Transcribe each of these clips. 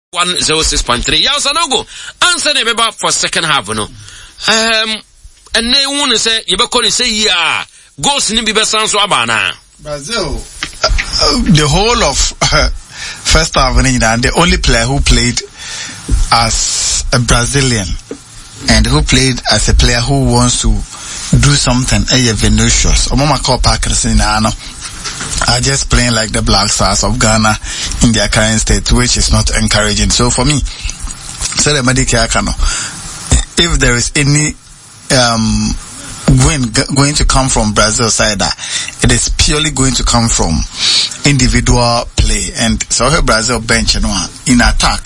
106.3. Yeah, so no go. Answer the baby for second half, no. And they want to say, you better say, yeah, goes in the best abana. Brazil, the whole of first half, the only player who played as a Brazilian and who played as a player who wants to do something, Vinicius. Omama call Packers in Ano. Are just playing like the Black Stars of Ghana in their current state, which is not encouraging. So for me, so the Medicare Kano, if there is any win going to come from Brazil side, it is purely going to come from individual play. And so Brazil bench in attack,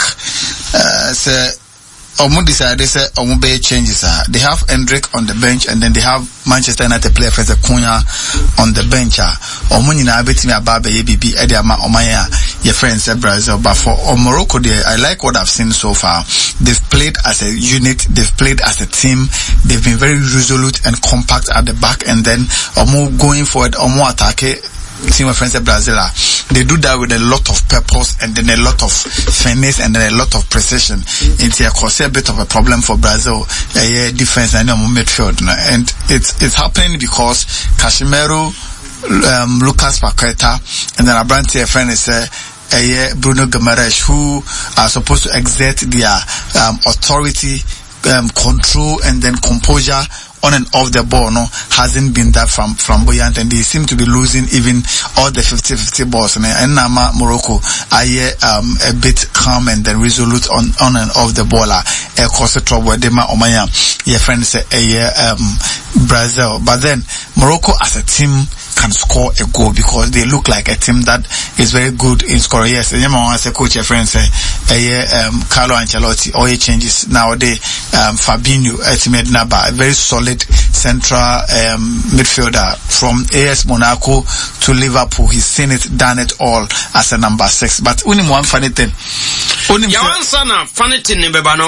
Omo decided say Omo be changes. They have Hendrick on the bench and then they have Manchester United player for the Cunha on the bench. Omo nyina betimi ababe yebibi e dey ama omaya your friends at Brazil. But for Morocco, I like what I've seen so far. They've played as a unit, they've played as a team, they've been very resolute and compact at the back, and then Omo going forward, Omo attack team of friends at Brazil. They do that with a lot of purpose and then a lot of finesse and then a lot of precision. It's a bit of a problem for Brazil defense and midfield. And it's happening because Casemiro, Lucas Paqueta, and then Abrante friend is Bruno Guimaraes, who are supposed to exert their authority, control, and then composure on and off the ball, hasn't been that flamboyant, and they seem to be losing even all the 50-50 balls. And Nama Morocco are a bit calm and then resolute on and off the ball. Cause trouble. Dema Omaya, your friend say Brazil, but then Morocco as a team can score a goal because they look like a team that is very good in scoring. Yes, and as a coach, your friend say Carlo Ancelotti, all he changes nowadays. Fabinho, ultimate Naba, a very solid central midfielder from AS Monaco to Liverpool. He's seen it, done it all as a number 6. But only one funny thing. Funny thing, Bebano.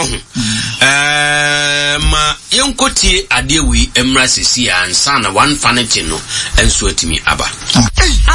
Yonkoti Adewi Emrasisi and Sana one funny thing, and sweat me Abba.